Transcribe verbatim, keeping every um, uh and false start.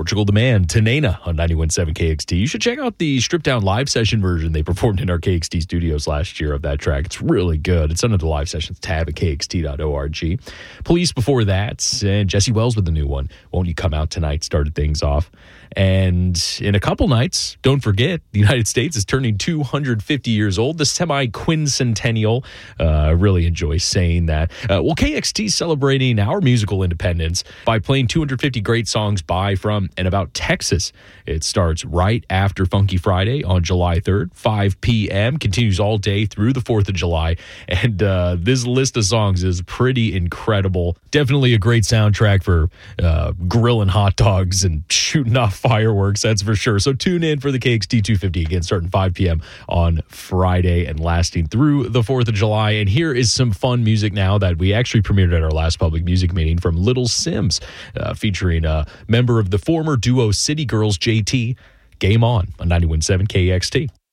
Portugal the Man, Tanena on ninety-one point seven K X T. You should check out the stripped down live session version they performed in our K X T studios last year of that track. It's really good. It's under the live sessions tab at K X T dot org. Police before that, and Jesse Wells with the new one. Won't You Come Out Tonight started things off. And in a couple nights, don't forget, the United States is turning two hundred fifty years old, the semi-quincentennial. Uh, I really enjoy saying that. Uh, well, K X T is celebrating our musical independence by playing two hundred fifty great songs by, from, and about Texas. It starts right after Funky Friday on July third, five p.m., continues all day through the fourth of July. And uh, this list of songs is pretty incredible. Definitely a great soundtrack for uh, grilling hot dogs and shooting off fireworks, that's for sure. So tune in for the K X T two fifty again, starting five p.m. on Friday and lasting through the fourth of July. And here is some fun music now that we actually premiered at our last public music meeting from Little Sims, uh, featuring a member of the former duo City Girls, J T. Game On on ninety-one point seven K X T.